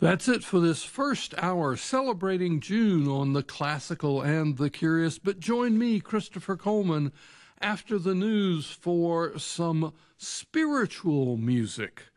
That's it for this first hour celebrating June on the classical and the curious. But join me, Christopher Coleman, after the news for some spiritual music.